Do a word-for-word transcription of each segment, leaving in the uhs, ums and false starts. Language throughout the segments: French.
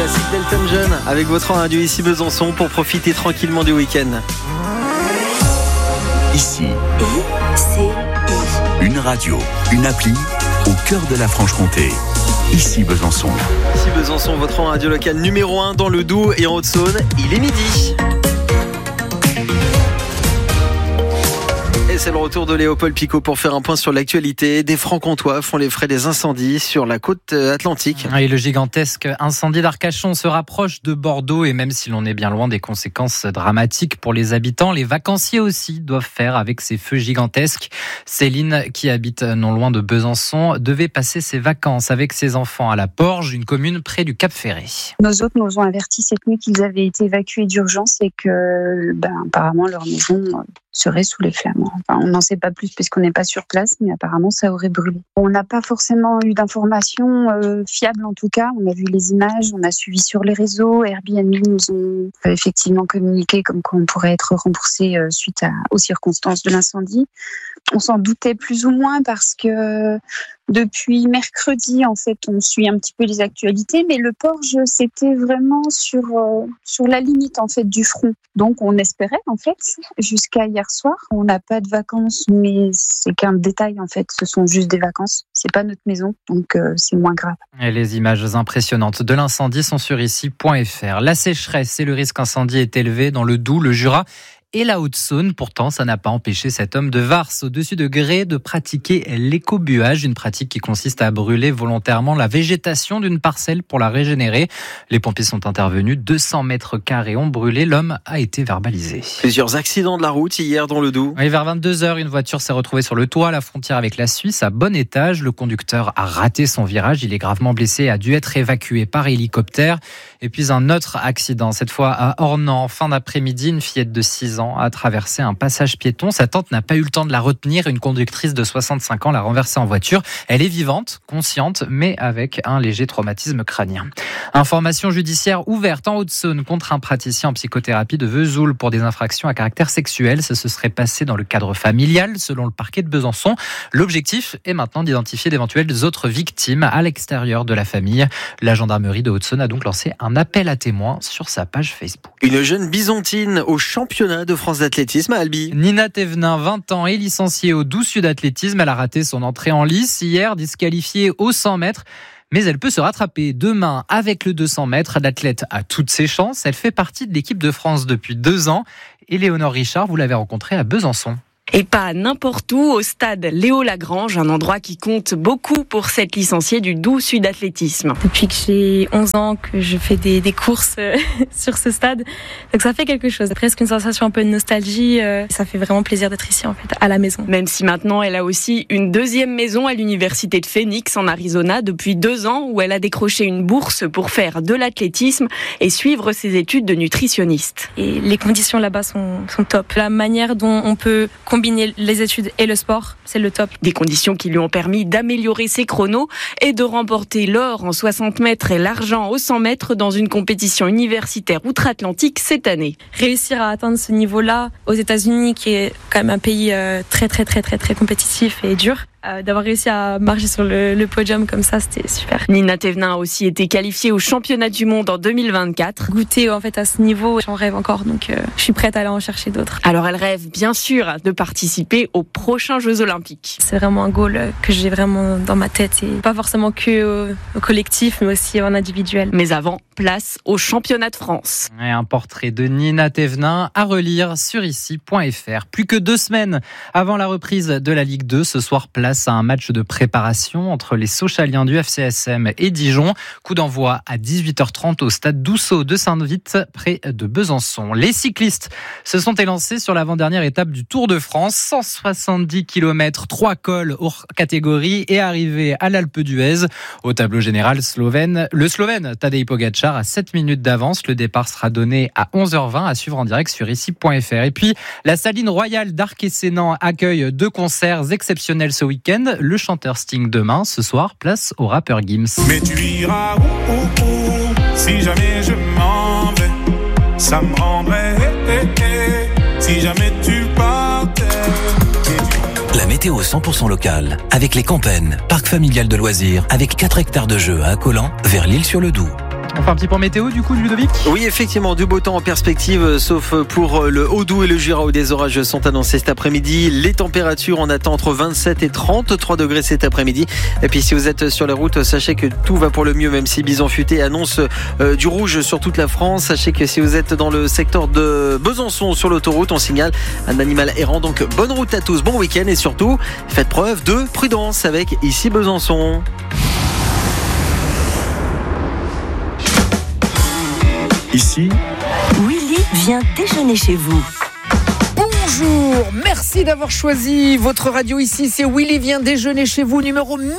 Classique d'Elton John avec votre radio ici Besançon pour profiter tranquillement du week-end. Ici, I C I. Une radio, une appli au cœur de la Franche-Comté. Ici Besançon. Ici Besançon, votre radio locale numéro un dans le Doubs et en Haute-Saône. Il est midi. Et c'est le retour de Léopold Picot pour faire un point sur l'actualité. Des Francs-Comtois font les frais des incendies sur la côte atlantique. Et le gigantesque incendie d'Arcachon se rapproche de Bordeaux et même si l'on est bien loin des conséquences dramatiques pour les habitants, les vacanciers aussi doivent faire avec ces feux gigantesques. Céline, qui habite non loin de Besançon, devait passer ses vacances avec ses enfants à la Porge, une commune près du Cap Ferré. Nos hôtes nous ont averti cette nuit qu'ils avaient été évacués d'urgence et que, ben, apparemment, leur maison serait sous les flammes. Enfin, on n'en sait pas plus parce qu'on n'est pas sur place, mais apparemment ça aurait brûlé. On n'a pas forcément eu d'informations euh, fiables en tout cas. On a vu les images, on a suivi sur les réseaux. Airbnb nous ont euh, effectivement communiqué comme qu'on pourrait être remboursé euh, suite à, aux circonstances de l'incendie. On s'en doutait plus ou moins parce que depuis mercredi, en fait, on suit un petit peu les actualités, mais le Porge, c'était vraiment sur euh, sur la limite en fait du front. Donc, on espérait en fait jusqu'à hier soir. On n'a pas de vacances, mais c'est qu'un détail en fait. Ce sont juste des vacances. C'est pas notre maison, donc euh, c'est moins grave. Et les images impressionnantes de l'incendie sont sur ici point f r. La sécheresse et le risque incendie est élevé dans le Doubs, le Jura et la Haute-Saône. Pourtant, ça n'a pas empêché cet homme de Vars, au-dessus de Grès, de pratiquer l'écobuage, une pratique qui consiste à brûler volontairement la végétation d'une parcelle pour la régénérer. Les pompiers sont intervenus, deux cents mètres carrés ont brûlé, l'homme a été verbalisé. Plusieurs accidents de la route hier dans le Doubs. Et vers vingt-deux heures, une voiture s'est retrouvée sur le toit à la frontière avec la Suisse, à bon étage. Le conducteur a raté son virage, il est gravement blessé et a dû être évacué par hélicoptère. Et puis un autre accident, cette fois à Ornans, fin d'après-midi, une fillette de six ans a traversé un passage piéton. Sa tante n'a pas eu le temps de la retenir. Une conductrice de soixante-cinq ans l'a renversée en voiture. Elle est vivante, consciente, mais avec un léger traumatisme crânien. Information judiciaire ouverte en Haute-Saône contre un praticien en psychothérapie de Vesoul pour des infractions à caractère sexuel. Ça se serait passé dans le cadre familial, selon le parquet de Besançon. L'objectif est maintenant d'identifier d'éventuelles autres victimes à l'extérieur de la famille. La gendarmerie de Haute-Saône a donc lancé un appel à témoins sur sa page Facebook. Une jeune bisontine au championnat de France d'athlétisme à Albi. Nina Thévenin, vingt ans, est licenciée au Doubs Sud Athlétisme. Elle a raté son entrée en lice hier, disqualifiée au cent mètres. Mais elle peut se rattraper demain avec le deux cents mètres. L'athlète a toutes ses chances. Elle fait partie de l'équipe de France depuis deux ans. Éléonore Richard, vous l'avez rencontrée à Besançon. Et pas n'importe où, au stade Léo Lagrange, un endroit qui compte beaucoup pour cette licenciée du Doubs Sud Athlétisme. Depuis que j'ai onze ans que je fais des, des courses euh, sur ce stade, donc ça fait quelque chose. Presque une sensation un peu de nostalgie. Euh, ça fait vraiment plaisir d'être ici en fait, à la maison. Même si maintenant elle a aussi une deuxième maison à l'université de Phoenix en Arizona depuis deux ans où elle a décroché une bourse pour faire de l'athlétisme et suivre ses études de nutritionniste. Et les conditions là-bas sont, sont top. La manière dont on peut combiner les études et le sport, c'est le top. Des conditions qui lui ont permis d'améliorer ses chronos et de remporter l'or en soixante mètres et l'argent au cent mètres dans une compétition universitaire outre-Atlantique cette année. Réussir à atteindre ce niveau-là aux États-Unis, qui est quand même un pays euh, très très très très très compétitif et dur, euh, d'avoir réussi à marcher sur le, le podium comme ça, c'était super. Nina Thévenin a aussi été qualifiée au championnat du monde en deux mille vingt-quatre. Goûter en fait à ce niveau, j'en rêve encore, donc euh, je suis prête à aller en chercher d'autres. Alors elle rêve bien sûr de participer aux prochains Jeux Olympiques. C'est vraiment un goal que j'ai vraiment dans ma tête, et pas forcément que au, au collectif, mais aussi en individuel. Mais avant, place au championnat de France. Et un portrait de Nina Thévenin à relire sur ici point f r. Plus que deux semaines avant la reprise de la Ligue deux, ce soir place à un match de préparation entre les Sochaliens du F C S M et Dijon. Coup d'envoi à dix-huit heures trente au stade Dousseau de Saint-Vite, près de Besançon. Les cyclistes se sont élancés sur l'avant-dernière étape du Tour de France. cent soixante-dix kilomètres, trois cols hors catégorie et arrivé à l'Alpe d'Huez. Au tableau général slovène, le Slovène Tadej Pogačar a sept minutes d'avance. Le départ sera donné à onze heures vingt, à suivre en direct sur ici point f r. Et puis, la Saline Royale d'Arc-et-Sénan accueille deux concerts exceptionnels ce week-end. Le chanteur Sting demain, ce soir, place au rappeur Gims. Mais tu iras où, où, où, si jamais je m'en vais, ça me rendrait eh, eh, eh, si jamais tu partais. La météo cent pour cent locale, avec les Campennes, parc familial de loisirs, avec quatre hectares de jeux à Accolant, vers l'île sur le Doubs. On fait un petit point météo du coup, Ludovic ? Oui, effectivement, du beau temps en perspective, sauf pour le Haut-Doubs et le Jura où des orages sont annoncés cet après-midi. Les températures, on attend entre vingt-sept et trente-trois degrés cet après-midi. Et puis si vous êtes sur les routes, sachez que tout va pour le mieux, même si Bison Futé annonce euh, du rouge sur toute la France. Sachez que si vous êtes dans le secteur de Besançon sur l'autoroute, on signale un animal errant. Donc bonne route à tous, bon week-end et surtout, faites preuve de prudence avec Ici Besançon. Ici, Willy vient déjeuner chez vous. Bonjour, merci d'avoir choisi votre radio ici, c'est Willy vient déjeuner chez vous, numéro mille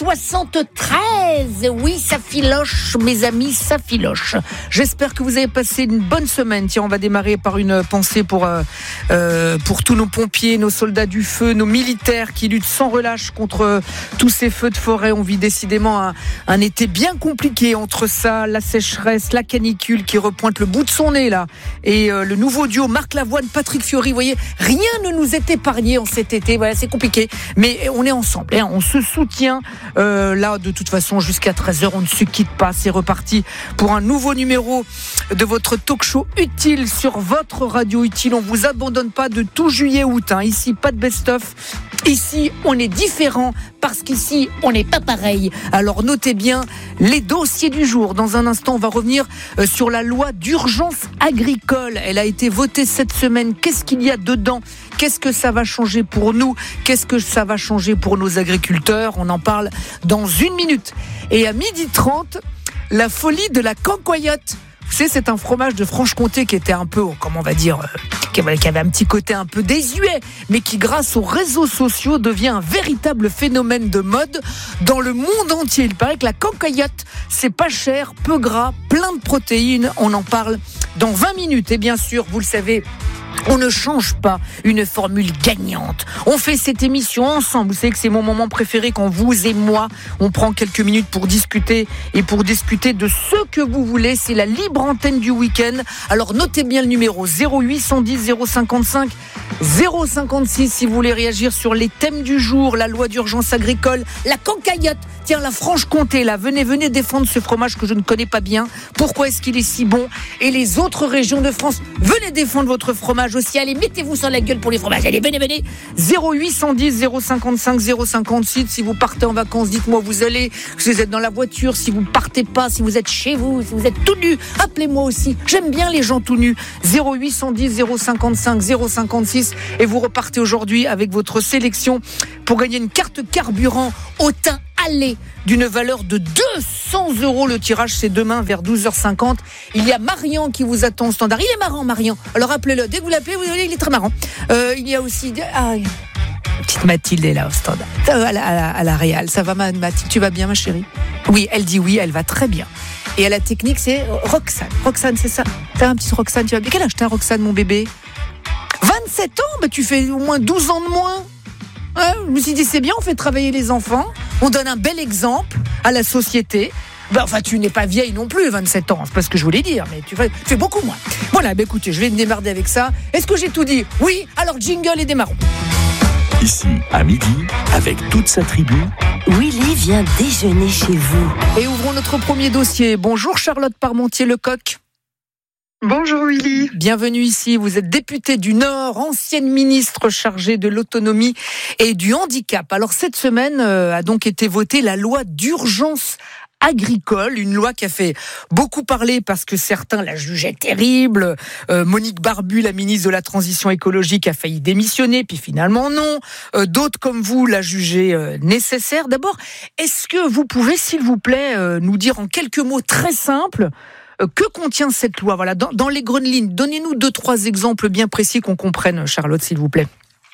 soixante-treize. Oui, ça filoche, mes amis, ça filoche. J'espère que vous avez passé une bonne semaine. Tiens, on va démarrer par une pensée pour, euh, euh, pour tous nos pompiers, nos soldats du feu, nos militaires qui luttent sans relâche contre tous ces feux de forêt. On vit décidément un, un été bien compliqué entre ça, la sécheresse, la canicule qui repointe le bout de son nez là, et euh, le nouveau duo Marc Lavoine, Patrick Fiori. Vous voyez, rien ne nous est épargné en cet été. Voilà, c'est compliqué, mais on est ensemble, hein, on se soutient. Euh, là, de toute façon, jusqu'à treize heures, on ne se quitte pas. C'est reparti pour un nouveau numéro de votre talk show utile sur votre radio utile. On vous abandonne pas de tout juillet-août. Hein. Ici, pas de best-of. Ici, on est différent parce qu'ici, on n'est pas pareil. Alors, notez bien les dossiers du jour. Dans un instant, on va revenir sur la loi d'urgence agricole. Elle a été votée cette semaine. Qu'est-ce qu'il y a dedans ? Qu'est-ce que ça va changer pour nous ? Qu'est-ce que ça va changer pour nos agriculteurs ? On en parle dans une minute. Et à midi trente, la folie de la cancoyote. Vous savez, c'est un fromage de Franche-Comté qui était un peu, comment on va dire, qui avait un petit côté un peu désuet, mais qui, grâce aux réseaux sociaux, devient un véritable phénomène de mode dans le monde entier. Il paraît que la cancoyote, c'est pas cher, peu gras, plein de protéines. On en parle dans vingt minutes. Et bien sûr, vous le savez, on ne change pas une formule gagnante. On fait cette émission ensemble. Vous savez que c'est mon moment préféré quand vous et moi, on prend quelques minutes pour discuter et pour discuter de ce que vous voulez. C'est la libre antenne du week-end. Alors notez bien le numéro zéro huit cent dix zéro cinquante-cinq zéro cinquante-six si vous voulez réagir sur les thèmes du jour, la loi d'urgence agricole, la cancoyote. Tiens, la Franche-Comté, là, venez, venez défendre ce fromage que je ne connais pas bien. Pourquoi est-ce qu'il est si bon ? Et les autres régions de France, venez défendre votre fromage aussi. Allez, mettez-vous sur la gueule pour les fromages. Allez, venez, venez. zéro huit cent dix zéro cinquante-cinq zéro cinquante-six. Si vous partez en vacances, dites-moi où vous allez. Si vous êtes dans la voiture, si vous ne partez pas, si vous êtes chez vous, si vous êtes tout nu, appelez-moi aussi. J'aime bien les gens tout nus. zéro huit cent dix zéro cinquante-cinq zéro cinquante-six. Et vous repartez aujourd'hui avec votre sélection pour gagner une carte carburant au thym Allez d'une valeur de deux cents euros. Le tirage, c'est demain vers douze heures cinquante. Il y a Marian qui vous attend au standard. Il est marrant, Marian. Alors appelez-le. Dès que vous l'appelez, vous allez, il est très marrant. Euh, il y a aussi... Ah, petite Mathilde est là au standard. À la, à la, à la Réal. Ça va, ma Mathilde? Tu vas bien, ma chérie? Oui, elle dit oui, elle va très bien. Et à la technique, c'est Roxane. Roxane, c'est ça. T'as un petit Roxane, tu vas bien. Quel âge t'as, Roxane, mon bébé? vingt-sept ans? Bah, tu fais au moins douze ans de moins. Ouais, je me suis dit, c'est bien, on fait travailler les enfants. On donne un bel exemple à la société. Ben, enfin, tu n'es pas vieille non plus, vingt-sept ans, c'est pas ce que je voulais dire, mais tu fais, tu fais beaucoup moins. Voilà, ben écoutez, je vais me démarrer avec ça. Est-ce que j'ai tout dit? Oui, alors jingle et démarrons. Ici, à midi, avec toute sa tribu, Willy vient déjeuner chez vous. Et ouvrons notre premier dossier. Bonjour Charlotte Parmentier-Lecoq. Bonjour Willy. Bienvenue ici, vous êtes députée du Nord, ancienne ministre chargée de l'autonomie et du handicap. Alors cette semaine euh, a donc été votée la loi d'urgence agricole, une loi qui a fait beaucoup parler parce que certains la jugeaient terrible. Euh, Monique Barbu, la ministre de la Transition écologique, a failli démissionner, puis finalement non. Euh, d'autres comme vous la jugeaient euh, nécessaire. D'abord, est-ce que vous pouvez, s'il vous plaît, euh, nous dire en quelques mots très simples que contient cette loi? Voilà, dans, dans les grandes lignes, donnez-nous deux, trois exemples bien précis qu'on comprenne, Charlotte, s'il vous plaît.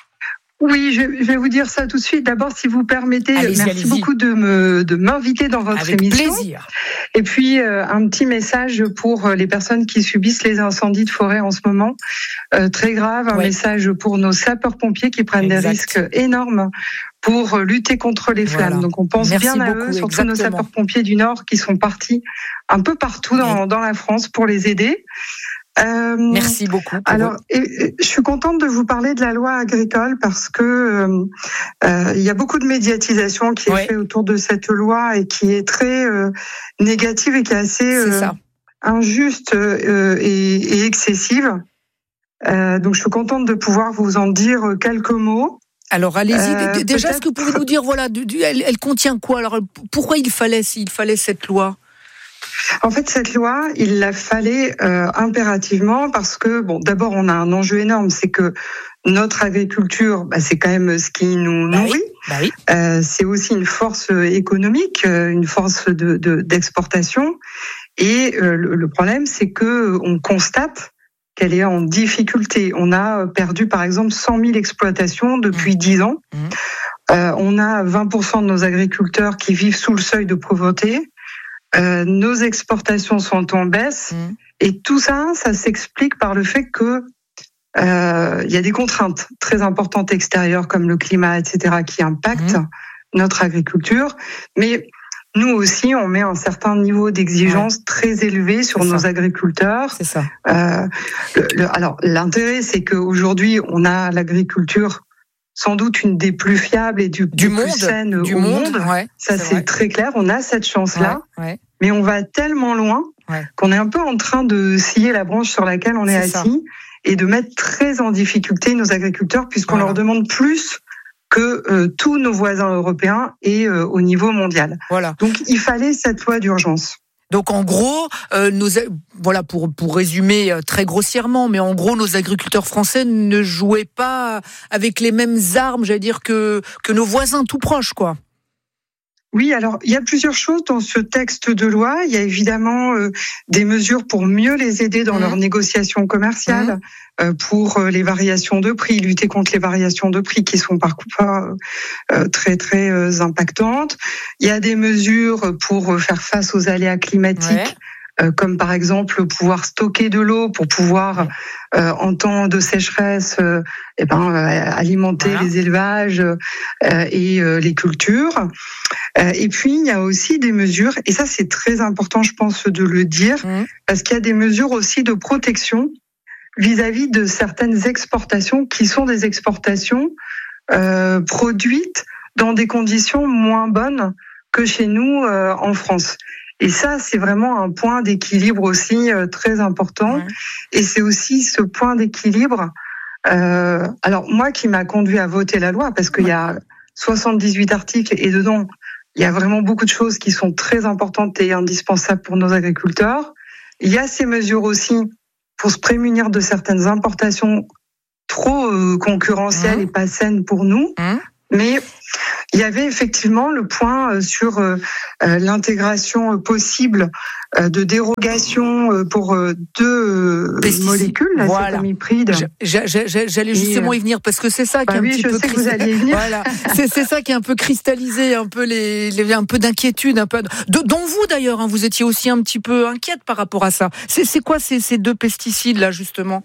Oui, je, je vais vous dire ça tout de suite. D'abord, si vous permettez, allez-y, merci allez-y. beaucoup de me de m'inviter dans votre Avec émission. Plaisir. Et puis euh, un petit message pour les personnes qui subissent les incendies de forêt en ce moment, euh, très grave. Un ouais. message pour nos sapeurs-pompiers qui prennent exact. des risques énormes pour lutter contre les flammes. Voilà. Donc on pense merci bien à beaucoup, eux, surtout exactement. nos sapeurs-pompiers du Nord qui sont partis un peu partout dans, dans la France pour les aider. Euh, Merci beaucoup. Alors, et, et, je suis contente de vous parler de la loi agricole parce que euh, euh, il y a beaucoup de médiatisation qui est ouais. faite autour de cette loi et qui est très euh, négative et qui est assez euh, injuste euh, et, et excessive. Euh, donc, je suis contente de pouvoir vous en dire quelques mots. Alors allez-y. Euh, Déjà, est-ce que vous pouvez nous dire, voilà, du, du, elle, elle contient quoi ? Alors pourquoi il fallait, s'il fallait cette loi ? En fait, cette loi, il la fallait euh, impérativement parce que, bon, d'abord, on a un enjeu énorme, c'est que notre agriculture, bah, c'est quand même ce qui nous bah nourrit. Oui, bah oui. Euh, c'est aussi une force économique, une force de, de, d'exportation. Et euh, le, le problème, c'est que on constate qu'elle est en difficulté. On a perdu, par exemple, cent mille exploitations depuis mmh. dix ans. Mmh. Euh, on a vingt pour cent de nos agriculteurs qui vivent sous le seuil de pauvreté. Euh, nos exportations sont en baisse. Mmh. Et tout ça, ça s'explique par le fait que euh, il y a des contraintes très importantes extérieures comme le climat, et cetera, qui impactent mmh. notre agriculture. Mais nous aussi, on met un certain niveau d'exigence ouais. très élevé sur c'est nos ça. agriculteurs. C'est ça. Euh, le, le, alors, l'intérêt, c'est qu'aujourd'hui, on a l'agriculture sans doute une des plus fiables et du, du des monde, plus saines du au monde. monde. Ouais, ça, c'est, c'est très clair. On a cette chance-là. Ouais, ouais. Mais on va tellement loin ouais. qu'on est un peu en train de scier la branche sur laquelle on est, est assis ça. Et de mettre très en difficulté nos agriculteurs puisqu'on voilà. leur demande plus que euh, tous nos voisins européens et euh, au niveau mondial. Voilà. Donc il fallait cette loi d'urgence. Donc en gros, euh, nos, voilà pour pour résumer euh, très grossièrement, mais en gros nos agriculteurs français ne jouaient pas avec les mêmes armes, j'allais dire que que nos voisins tout proches, quoi. Oui, alors il y a plusieurs choses dans ce texte de loi. Il y a évidemment euh, des mesures pour mieux les aider dans mmh. leurs négociations commerciales, mmh. euh, pour euh, les variations de prix, lutter contre les variations de prix qui sont parfois euh, très très euh, impactantes. Il y a des mesures pour faire face aux aléas climatiques. Ouais. Euh, comme par exemple pouvoir stocker de l'eau pour pouvoir euh, en temps de sécheresse euh, eh ben, euh, alimenter voilà. les élevages euh, et euh, les cultures. Euh, et puis il y a aussi des mesures, et ça c'est très important je pense de le dire, mmh. parce qu'il y a des mesures aussi de protection vis-à-vis de certaines exportations qui sont des exportations euh, produites dans des conditions moins bonnes que chez nous euh, en France. Et ça, c'est vraiment un point d'équilibre aussi euh, très important. Ouais. Et c'est aussi ce point d'équilibre. Euh, alors moi, qui m'a conduit à voter la loi, parce qu'il ouais. y a soixante-dix-huit articles et dedans, il y a vraiment beaucoup de choses qui sont très importantes et indispensables pour nos agriculteurs. Il y a ces mesures aussi pour se prémunir de certaines importations trop euh, concurrentielles mmh. et pas saines pour nous. Mmh. Mais il y avait effectivement le point sur euh, l'intégration possible euh, de dérogation euh, pour euh, deux Pesticide. molécules, la voilà. cétamipride. J'allais justement y venir parce que c'est ça qui bah est un oui, petit je peu sais que vous alliez y venir. Voilà, c'est, c'est ça qui est un peu cristallisé, un peu les, les un peu d'inquiétude, un peu de, dont vous d'ailleurs, hein, vous étiez aussi un petit peu inquiète par rapport à ça. C'est, c'est quoi ces, ces deux pesticides là justement?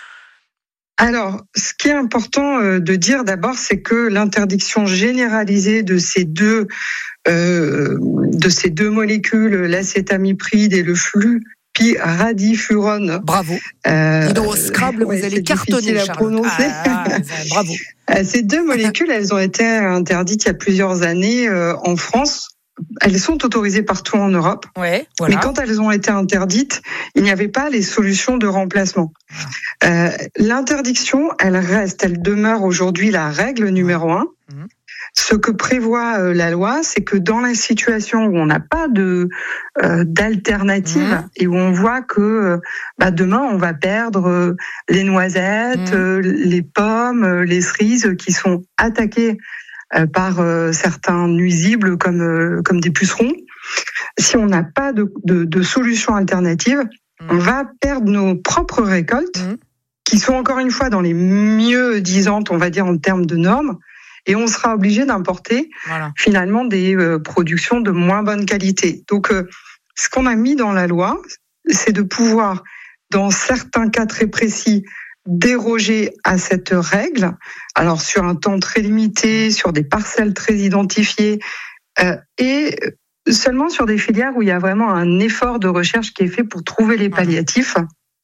Alors, ce qui est important de dire d'abord, c'est que l'interdiction généralisée de ces deux euh, de ces deux molécules, l'acétamipride et le flupiradifurone. Bravo. Euh, Dis donc, au Scrabble, ouais, vous allez cartonner, à prononcer. Ah, ah, bravo. Ces deux molécules, elles ont été interdites il y a plusieurs années euh, en France. Elles sont autorisées partout en Europe, ouais, voilà. mais quand elles ont été interdites, il n'y avait pas les solutions de remplacement. Euh, l'interdiction, elle reste, elle demeure aujourd'hui la règle numéro un. Mmh. Ce que prévoit euh, la loi, c'est que dans la situation où on n'a pas de euh, d'alternative mmh. et où on voit que euh, bah, demain on va perdre euh, les noisettes, mmh. euh, les pommes, euh, les cerises qui sont attaquées par euh, certains nuisibles comme euh, comme des pucerons. Si on n'a pas de, de, de solution alternative, mmh. on va perdre nos propres récoltes, mmh. qui sont encore une fois dans les mieux disantes, on va dire en termes de normes, et on sera obligé d'importer voilà. finalement des euh, productions de moins bonne qualité. Donc, euh, ce qu'on a mis dans la loi, c'est de pouvoir, dans certains cas très précis, déroger à cette règle, alors sur un temps très limité, sur des parcelles très identifiées, euh, et seulement sur des filières où il y a vraiment un effort de recherche qui est fait pour trouver les palliatifs.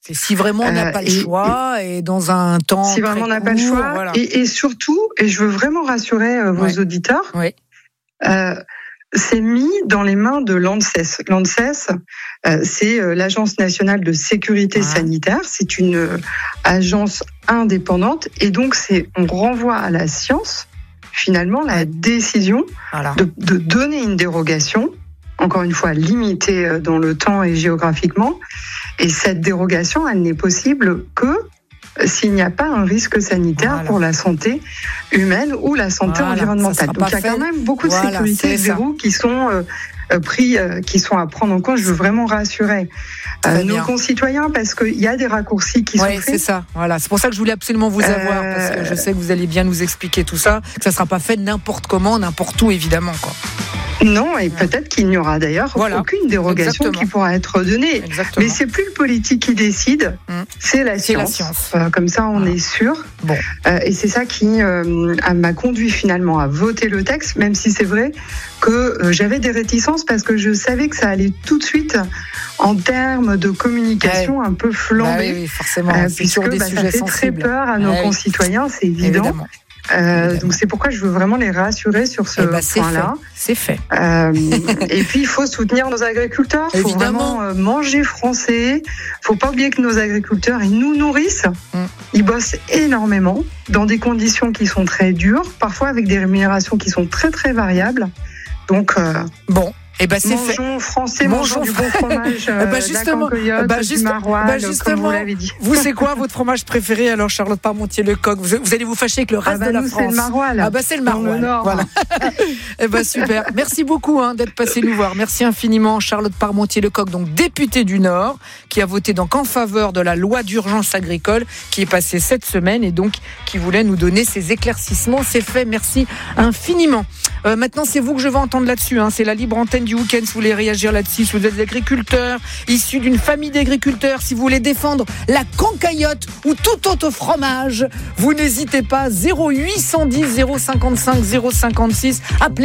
C'est si vraiment on n'a Euh, pas le et- choix et dans un temps Si vraiment on très n'a pas le court, choix. voilà. Et, et surtout, et je veux vraiment rassurer euh, vos Ouais. auditeurs, Ouais. euh, c'est mis dans les mains de l'ANSES. L'ANSES, euh, c'est euh, l'Agence nationale de sécurité Ouais. sanitaire. C'est une euh, agence indépendante. Et donc, c'est, on renvoie à la science, finalement, la décision Voilà. de, de donner une dérogation, encore une fois limitée euh, dans le temps et géographiquement. Et cette dérogation, elle n'est possible que s'il n'y a pas un risque sanitaire Voilà. pour la santé humaine ou la santé Voilà, ça environnementale. sera Donc pas il y a fait. quand même beaucoup de Voilà, sécurité c'est et de ça. verrous qui sont euh, euh, pris, euh, qui sont à prendre en compte. Je veux vraiment rassurer euh, Très nos bien. concitoyens parce qu'il y a des raccourcis qui Ouais, sont c'est faits. ça. Voilà, c'est pour ça que je voulais absolument vous Euh, avoir parce que je sais que vous allez bien nous expliquer tout ça, que ça sera pas fait n'importe comment, n'importe où évidemment quoi. Non, et peut-être qu'il n'y aura d'ailleurs Voilà. aucune dérogation Exactement. qui pourra être donnée. Exactement. Mais c'est plus le politique qui décide, Mm. c'est la C'est la science. science. Euh, comme ça, on Voilà. est sûr. Bon. Euh, et c'est ça qui euh, m'a conduit finalement à voter le texte, même si c'est vrai que euh, j'avais des réticences parce que je savais que ça allait tout de suite en termes de communication un peu Bah flamber. oui, oui, forcément, euh, c'est puisque sur des bah, ça sujets fait très sensibles. peur à nos Ouais, oui. concitoyens, c'est évident. Évidemment. Euh, Évidemment. donc c'est pourquoi je veux vraiment les rassurer sur ce Eh ben, c'est fait. point-là. C'est fait. Euh, et puis il faut soutenir nos agriculteurs. Il faut Évidemment. vraiment euh, manger français. Faut pas oublier que nos agriculteurs, ils nous nourrissent. Mm. Ils bossent énormément dans des conditions qui sont très dures, parfois avec des rémunérations qui sont très très variables. Donc euh, Bon. Eh ben c'est fait. mangeons français, Mangeons mangeons du bon fromage, euh, bah, justement, d'Acancoyote, bah, du juste- maroilles, bah, comme justement, vous l'avez dit. Vous, c'est quoi votre fromage préféré alors, Charlotte Parmentier-Lecoq? vous, vous allez vous fâcher avec le Ah reste bah de la nous, c'est France. le maroilles. Ah bah c'est le Dans le maroilles. Nord. Voilà. Eh ben super. Merci beaucoup hein, d'être passé nous voir. Merci infiniment, Charlotte Parmentier-Lecoq, donc députée du Nord, qui a voté donc en faveur de la loi d'urgence agricole qui est passée cette semaine et donc qui voulait nous donner ses éclaircissements. C'est fait. Merci infiniment. Euh, maintenant, c'est vous que je vais entendre là-dessus. Hein. C'est la libre antenne du week-end. Si vous voulez réagir là-dessus, si vous êtes agriculteur, issu d'une famille d'agriculteurs, si vous voulez défendre la concaillotte ou tout autre fromage, vous n'hésitez pas. zéro huit cent dix, zéro cinquante-cinq, zéro cinquante-six. Appelez